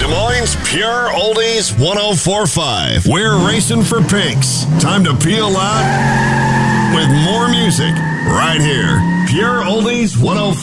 Des Moines Pure Oldies 104.5. We're racing for pinks. Time to peel out with more music right here. Pure Oldies 104.5.